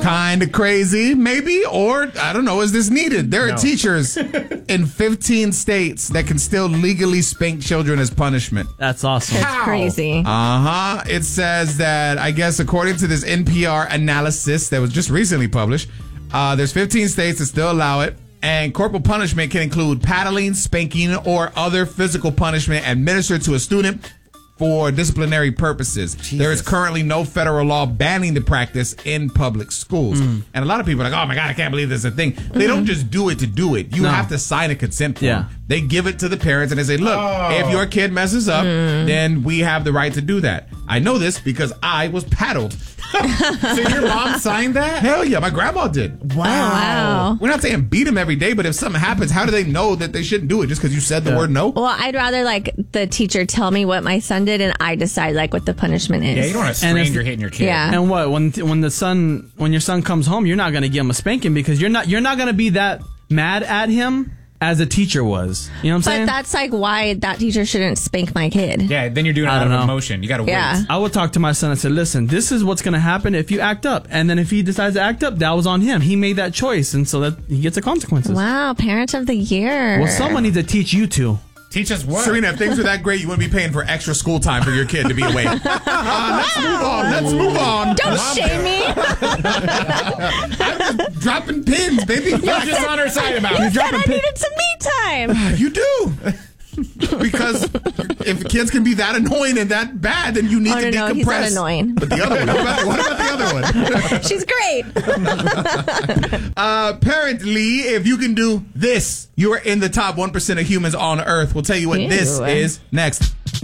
Kind of crazy, maybe, or I don't know, is this needed? There are teachers in 15 states that can still legally spank children as punishment. That's awesome. That's crazy. It says that, I guess, according to this NPR analysis that was just recently published, there's 15 states that still allow it. And corporal punishment can include paddling, spanking, or other physical punishment administered to a student for disciplinary purposes. Jesus. There is currently no federal law banning the practice in public schools. And a lot of people are like, oh my God, I can't believe this is a thing. They don't just do it to do it. You have to sign a consent form. Yeah. They give it to the parents and they say, look, if your kid messes up, then we have the right to do that. I know this because I was paddled. So your mom signed that? Hell yeah, my grandma did. Wow. We're not saying beat them every day, but if something happens, how do they know that they shouldn't do it just because you said the word no? Well, I'd rather the teacher tell me what my son did and I decide what the punishment is. Yeah, you don't want a stranger hitting your kid. Yeah. And what when your son comes home, you're not going to give him a spanking because you're not going to be that mad at him as a teacher was. You know what I'm saying? But that's why that teacher shouldn't spank my kid. Yeah, then you're doing it out of emotion. You got to wait. I would talk to my son and say, listen, this is what's going to happen if you act up. And then if he decides to act up, that was on him. He made that choice, and so that he gets the consequences. Wow, Parent of the Year. Well, someone needs to teach you two. Teach us what? Serena, if things were that great, you wouldn't be paying for extra school time for your kid to be away. Let's move on. Don't shame me. I'm just dropping pins, baby. You're just on her side about it. You said I needed some me time. You do. Because if kids can be that annoying and that bad, then you need to decompress. He's not annoying. But the other one, what about the other one? She's great. Apparently, if you can do this, you are in the top 1% of humans on Earth. We'll tell you what this is next.